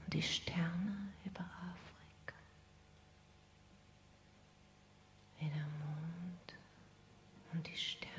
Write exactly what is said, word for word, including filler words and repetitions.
und die Sterne über Afrika, wie der Mond und die Sterne